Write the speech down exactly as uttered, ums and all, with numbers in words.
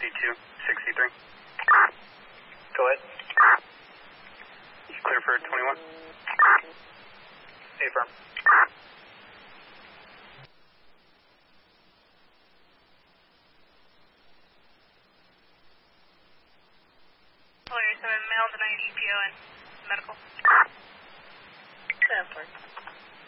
fifty-two sixty-three. Go ahead. You clear for twenty-one? Affirm. Polaris seven, male tonight, E P O and medical. Stanford.